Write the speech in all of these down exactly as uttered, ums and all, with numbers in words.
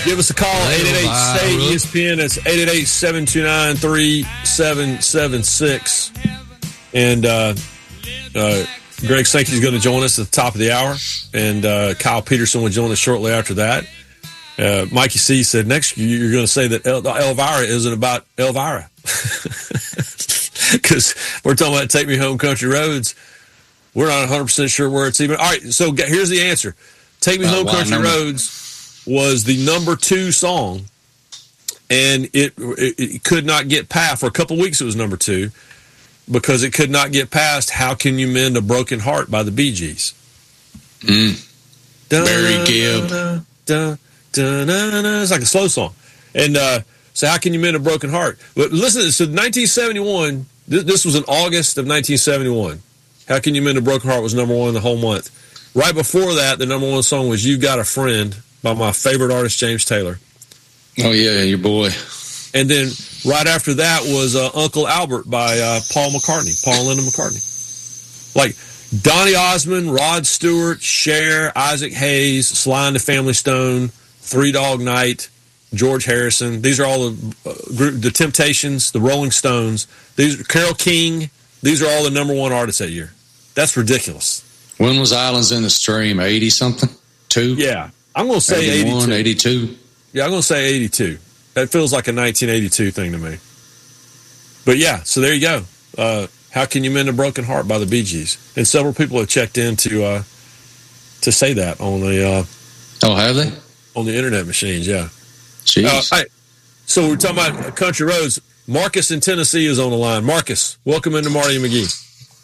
Give us a call, eight eight eight, S T A Y, E S P N. That's eight eight eight, seven two nine, three seven seven six. And uh, uh, Greg Sankey's going to join us at the top of the hour. And uh, Kyle Peterson will join us shortly after that. Uh, Mikey C said, next you're going to say that El- Elvira isn't about Elvira. Because we're talking about Take Me Home Country Roads. We're not one hundred percent sure where it's even. All right, so here's the answer. Take Me uh, Home Country number- Roads was the number two song, and it, it, it could not get past. For a couple weeks it was number two, because it could not get past How Can You Mend a Broken Heart by the Bee Gees. Mm. Barry Gibb. Da, da, da, da, da. It's like a slow song. And uh, so How Can You Mend a Broken Heart? But listen, so nineteen seventy-one, this, this was in August of nineteen seventy-one. How Can You Mend a Broken Heart was number one the whole month. Right before that, the number one song was You've Got a Friend by my favorite artist, James Taylor. Oh, yeah, your boy. And then right after that was uh, Uncle Albert by uh, Paul McCartney, Paul and Linda McCartney. Like Donny Osmond, Rod Stewart, Cher, Isaac Hayes, Sly and the Family Stone, Three Dog Night, George Harrison. These are all the uh, group, the Temptations, the Rolling Stones. These Carole King. These are all the number one artists that year. That's ridiculous. When was Islands in the Stream? eighty something? Two? Yeah, I'm going to say eighty-one, eighty-two. Yeah, I'm going to say eighty-two. That feels like a nineteen eighty-two thing to me. But yeah, so there you go. Uh, How Can You Mend a Broken Heart by the Bee Gees. And several people have checked in to uh, to say that on the uh, oh, have they? On the internet machines, yeah. Jeez. Uh, all right. So we're talking about country roads. Marcus in Tennessee is on the line. Marcus, welcome into Marty and McGee.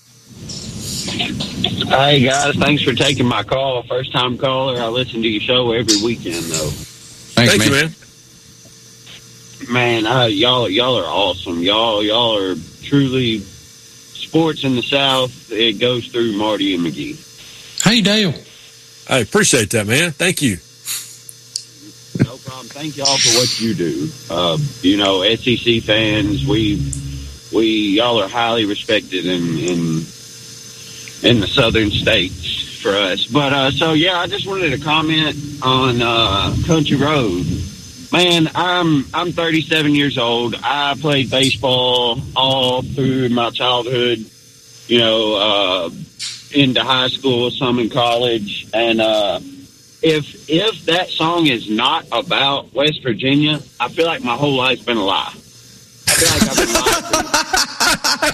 Hey, guys. Thanks for taking my call. First-time caller. I listen to your show every weekend, though. Thanks, Thank man. you, man. Man, uh, y'all, y'all are awesome. Y'all, y'all are truly sports in the South. It goes through Marty and McGee. Hey, Dale. I appreciate that, man. Thank you. No problem. Thank y'all for what you do. Uh, you know, S E C fans, we, we, y'all are highly respected in in in the southern states for us. But uh, so yeah, I just wanted to comment on uh, Country Road. Man, I'm I'm thirty-seven years old. I played baseball all through my childhood, you know, uh, into high school, some in college. And uh, if if that song is not about West Virginia, I feel like my whole life's been a lie. I feel like I've been lied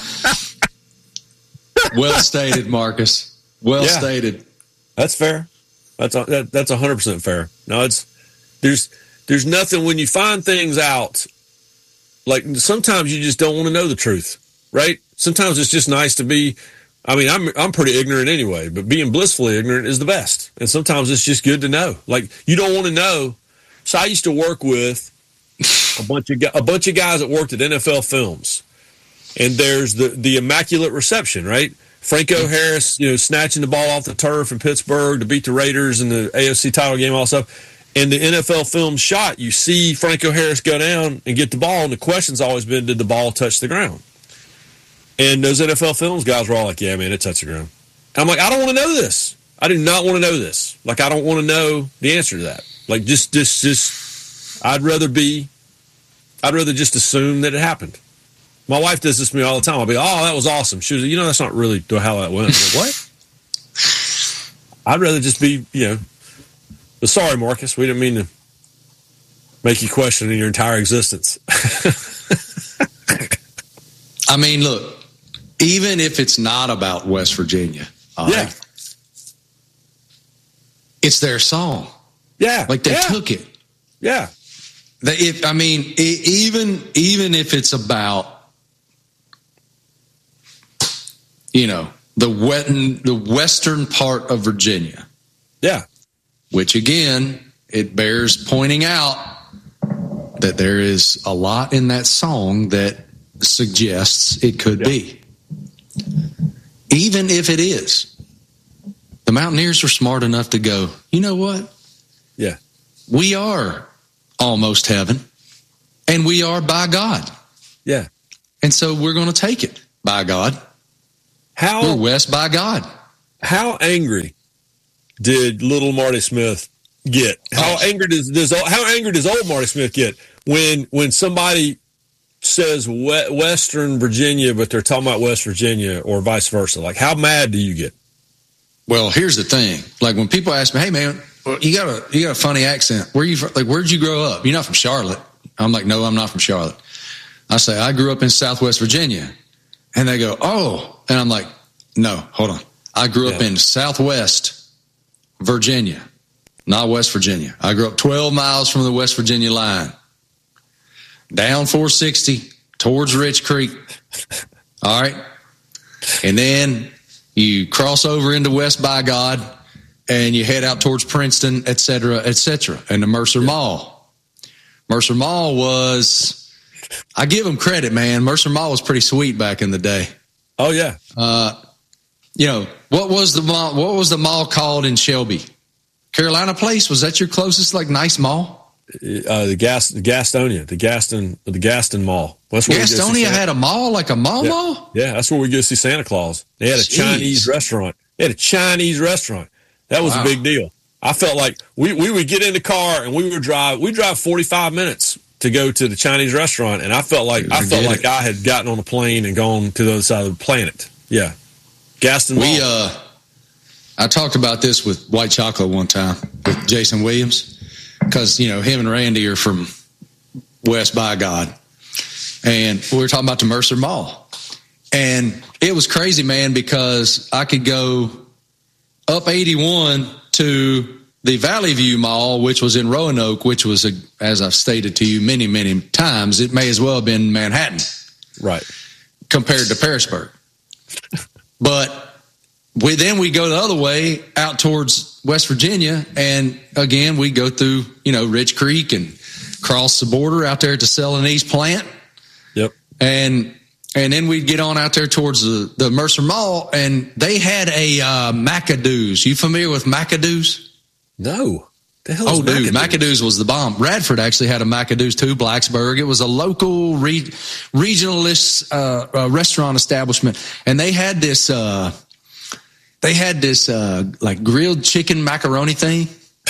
to. Well stated, Marcus. Well Yeah. stated. That's fair. That's a, that, that's one hundred percent fair. No, it's there's there's nothing when you find things out. Like sometimes you just don't want to know the truth, right? Sometimes it's just nice to be. I mean, I'm I'm pretty ignorant anyway, but being blissfully ignorant is the best. And sometimes it's just good to know. Like you don't want to know. So I used to work with a bunch of a bunch of guys that worked at N F L Films, and there's the the Immaculate Reception, right? Franco Harris, you know, snatching the ball off the turf in Pittsburgh to beat the Raiders in the A F C title game, all that stuff. And the N F L Films shot, you see Franco Harris go down and get the ball, and the question's always been, did the ball touch the ground? And those N F L Films guys were all like, yeah, man, it touched the ground. And I'm like, I don't want to know this. I do not want to know this. Like, I don't want to know the answer to that. Like, just, just, just, I'd rather be, I'd rather just assume that it happened. My wife does this to me all the time. I'll be, oh, that was awesome. She was, you know, that's not really how that went. I'm like, what? I'd rather just be, you know, but sorry, Marcus, we didn't mean to make you question your entire existence. I mean, look, even if it's not about West Virginia, uh, yeah, it's their song. Yeah, like they yeah. took it. Yeah, they, if I mean, it, even even if it's about, you know, the wet the western part of Virginia. Yeah. Which, again, it bears pointing out that there is a lot in that song that suggests it could yeah. be. Even if it is, the Mountaineers were smart enough to go, you know what? Yeah. We are almost heaven, and we are by God. Yeah. And so we're going to take it by God. How We're west by God. How angry did little Marty Smith get? How Oh. angry does, does how angry does old Marty Smith get when when somebody says we- Western Virginia, but they're talking about West Virginia, or vice versa? Like, how mad do you get? Well, here's the thing. Like when people ask me, "Hey, man, well, you got a you got a funny accent. Where you from? Like, where'd you grow up? You're not from Charlotte." I'm like, "No, I'm not from Charlotte." I say, "I grew up in Southwest Virginia," and they go, "Oh," and I'm like, "No, hold on. I grew up Yeah. in Southwest Virginia, not West Virginia. I grew up twelve miles from the West Virginia line, down four sixty towards Rich Creek. All right, and then." You cross over into West by God, and you head out towards Princeton, et cetera, et cetera, and the Mercer yeah. Mall. Mercer Mall was, I give them credit, man. Mercer Mall was pretty sweet back in the day. Oh yeah. Uh, you know, what was the mall? What was the mall called in Shelby? Carolina Place. Was that your closest like nice mall? Uh, the Gas, the Gastonia, the Gaston, the Gaston Mall. That's where Gastonia had a mall, like a mall yeah. mall? Yeah, that's where we go see Santa Claus. They had a Jeez. Chinese restaurant. They had a Chinese restaurant. That was wow. a big deal. I felt like we, we would get in the car and we would drive. We drive forty-five minutes to go to the Chinese restaurant, and I felt like I felt like it. I had gotten on a plane and gone to the other side of the planet. Yeah, Gaston Mall. We uh, I talked about this with White Chocolate one time with Jason Williams. Because, you know, him and Randy are from West by God. And we were talking about the Mercer Mall. And it was crazy, man, because I could go up eighty-one to the Valley View Mall, which was in Roanoke, which was, a, as I've stated to you many, many times, it may as well have been Manhattan. Right. Compared to Pearisburg. But we then we go the other way out towards West Virginia, and again we go through, you know, Rich Creek and cross the border out there to Celanese plant. Yep. And and then we'd get on out there towards the, the Mercer Mall, and they had a uh, McAdoo's. You familiar with McAdoo's? No. The hell oh, is dude, McAdoo's? McAdoo's was the bomb. Radford actually had a McAdoo's too, Blacksburg. It was a local re- regionalist uh, uh, restaurant establishment, and they had this. Uh, They had this uh, like grilled chicken macaroni thing.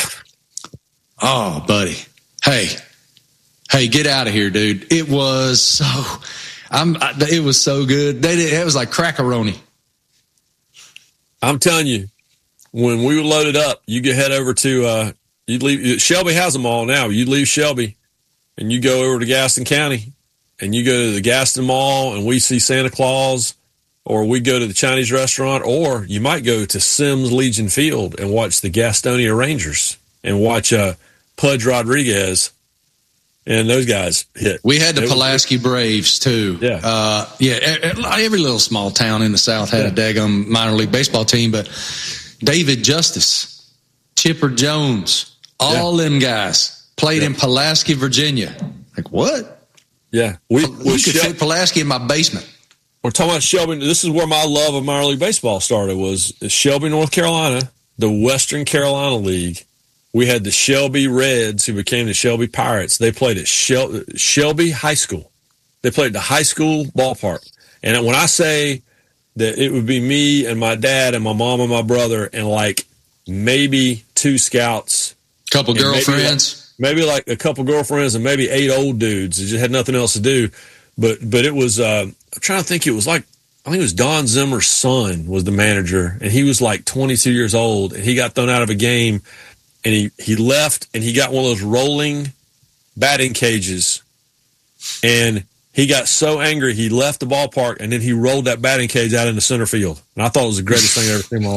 Oh, buddy. Hey, hey, get out of here, dude. It was so, I'm, it was so good. They did, it was like crackaroni. I'm telling you, when we were loaded up, you could head over to, uh, you'd leave, Shelby has them all now. You'd leave Shelby and you go over to Gaston County and you go to the Gaston Mall and we see Santa Claus. Or we go to the Chinese restaurant, or you might go to Sims Legion Field and watch the Gastonia Rangers and watch uh, Pudge Rodriguez and those guys hit. We had the Pulaski Braves too. Yeah, uh, yeah. Every little small town in the South had yeah. a daggum minor league baseball team, but David Justice, Chipper Jones, all yeah. them guys played yeah. in Pulaski, Virginia. Like what? Yeah, we, we, we could Shel- fit Pulaski in my basement. We're talking about Shelby. This is where my love of minor league baseball started, was Shelby, North Carolina, the Western Carolina League. We had the Shelby Reds, who became the Shelby Pirates. They played at Shel- Shelby High School. They played at the high school ballpark. And when I say that it would be me and my dad and my mom and my brother and like maybe two scouts. Couple girlfriends. Maybe like, maybe like a couple girlfriends and maybe eight old dudes that just had nothing else to do. But but it was, uh, I'm trying to think, it was like, I think it was Don Zimmer's son was the manager, and he was like twenty-two years old, and he got thrown out of a game, and he, he left, and he got one of those rolling batting cages, and he got so angry, he left the ballpark, and then he rolled that batting cage out into center field. And I thought it was the greatest thing I've ever seen in my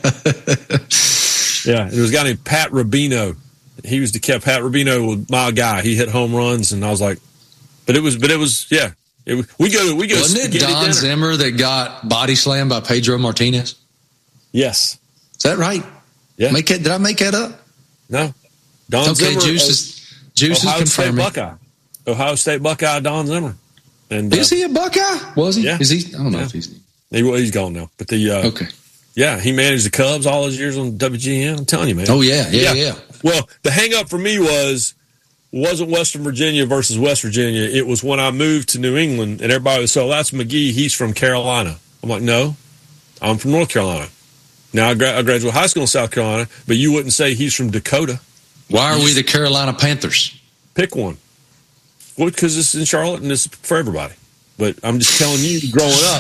life. Yeah, there was a guy named Pat Rubino. He was the Pat Rubino was my guy. He hit home runs, and I was like, But it was, but it was, yeah. It was, we go, we go. Wasn't it Don dinner. Zimmer that got body slammed by Pedro Martinez? Yes. Is that right? Yeah. Make it, did I make that up? No. Don okay, Zimmer. Juice is, Juice Ohio is confirming. State Buckeye. Ohio State Buckeye Don Zimmer. And is uh, he a Buckeye? Was he? Yeah. Is he? I don't know yeah. if he's. He, well, he's gone now. But the uh, okay. Yeah, he managed the Cubs all his years on W G N. I'm telling you, man. Oh yeah, yeah, yeah. yeah. Well, the hang up for me was. wasn't Western Virginia versus West Virginia. It was when I moved to New England, and everybody was, so that's McGee. He's from Carolina. I'm like, no, I'm from North Carolina. Now, I, gra- I graduated high school in South Carolina, but you wouldn't say he's from Dakota. Why are we the Carolina Panthers? Pick one. Well, because it's in Charlotte and it's for everybody. But I'm just telling you, growing up,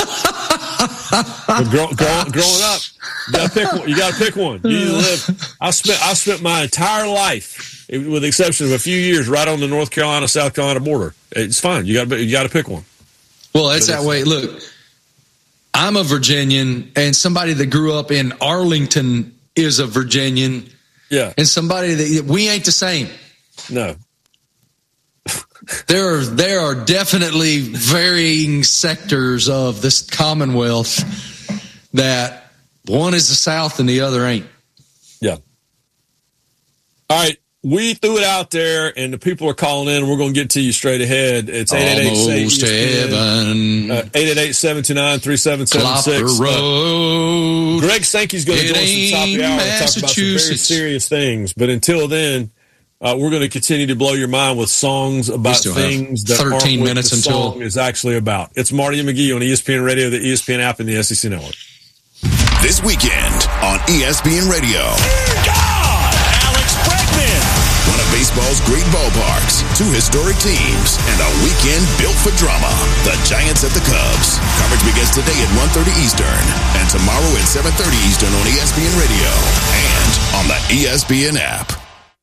grow, grow, growing up, you gotta pick one. You gotta pick one. You need to live. I spent I spent my entire life, with the exception of a few years, right on the North Carolina South Carolina border. It's fine. You got you got to pick one. Well, it's that way. Look, I'm a Virginian, and somebody that grew up in Arlington is a Virginian. Yeah, and somebody that we ain't the same. No. There are there are definitely varying sectors of this Commonwealth that one is the South and the other ain't. Yeah. All right. We threw it out there, and the people are calling in. We're going to get to you straight ahead. It's eight eight eight, seven two nine, three seven seven six. Uh, Greg Sankey's going to join us at the top of the hour and talk about some very serious things. But until then, uh, we're going to continue to blow your mind with songs about things that aren't thirteen what minutes the until song is actually about. It's Marty and McGee on E S P N Radio, the E S P N app, and the S E C Network. This weekend on E S P N Radio. One of baseball's great ballparks, two historic teams, and a weekend built for drama. The Giants at the Cubs. Coverage begins today at one thirty Eastern and tomorrow at seven thirty Eastern on E S P N Radio and on the E S P N app.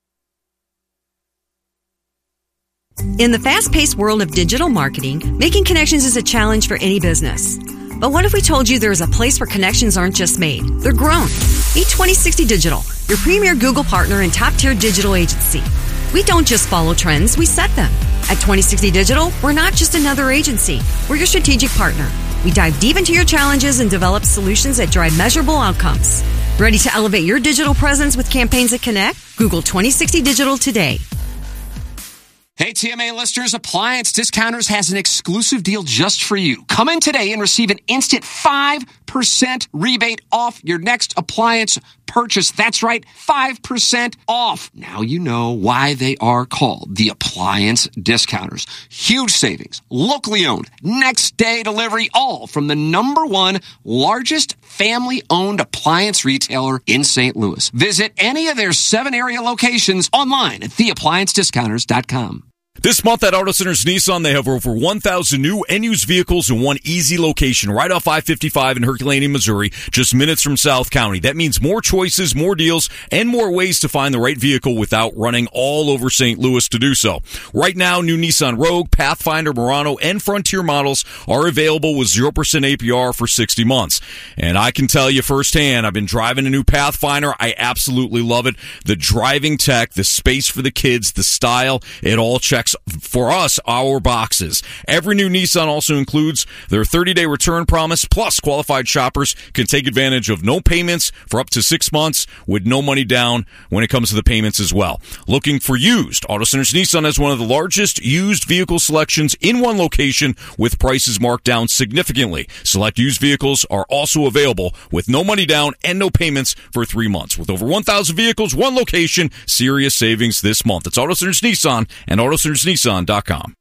In the fast-paced world of digital marketing, making connections is a challenge for any business. But what if we told you there is a place where connections aren't just made, they're grown? Meet twenty sixty Digital, your premier Google partner and top-tier digital agency. We don't just follow trends, we set them. At twenty sixty Digital, we're not just another agency. We're your strategic partner. We dive deep into your challenges and develop solutions that drive measurable outcomes. Ready to elevate your digital presence with campaigns that connect? Google twenty sixty Digital today. Hey, T M A listeners, Appliance Discounters has an exclusive deal just for you. Come in today and receive an instant five percent rebate off your next appliance purchase. That's right, five percent off. Now you know why they are called the Appliance Discounters. Huge savings, locally owned, next day delivery, all from the number one largest family-owned appliance retailer in Saint Louis. Visit any of their seven area locations online at the appliance discounters dot com. This month at Auto Centers Nissan, they have over one thousand new and used vehicles in one easy location right off I fifty-five in Herculaneum, Missouri, just minutes from South County. That means more choices, more deals, and more ways to find the right vehicle without running all over Saint Louis to do so. Right now, new Nissan Rogue, Pathfinder, Murano, and Frontier models are available with zero percent A P R for sixty months. And I can tell you firsthand, I've been driving a new Pathfinder. I absolutely love it. The driving tech, the space for the kids, the style, it all checks for us, our boxes. Every new Nissan also includes their thirty-day return promise, plus qualified shoppers can take advantage of no payments for up to six months with no money down when it comes to the payments as well. Looking for used? Auto Centers Nissan has one of the largest used vehicle selections in one location with prices marked down significantly. Select used vehicles are also available with no money down and no payments for three months. With over one thousand vehicles, one location, serious savings this month. It's Auto Centers Nissan and Auto Centers Nissan dot com.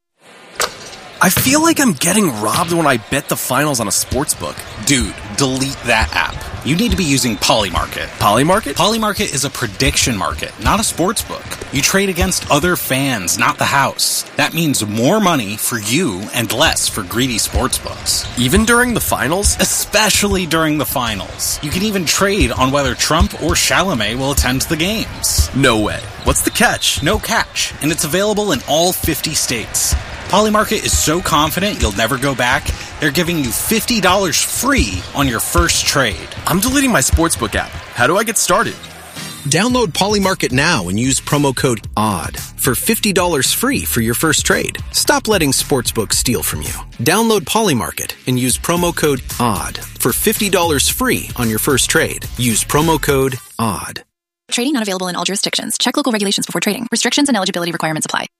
I feel like I'm getting robbed when I bet the finals on a sportsbook. Dude, delete that app. You need to be using Polymarket. Polymarket? Polymarket is a prediction market, not a sportsbook. You trade against other fans, not the house. That means more money for you and less for greedy sportsbooks. Even during the finals? Especially during the finals. You can even trade on whether Trump or Chalamet will attend the games. No way. What's the catch? No catch, and it's available in all fifty states. Polymarket is so confident you'll never go back, they're giving you fifty dollars free on your first trade. I'm deleting my sportsbook app. How do I get started? Download Polymarket now and use promo code O D D for fifty dollars free for your first trade. Stop letting sportsbooks steal from you. Download Polymarket and use promo code O D D for fifty dollars free on your first trade. Use promo code O D D. Trading not available in all jurisdictions. Check local regulations before trading. Restrictions and eligibility requirements apply.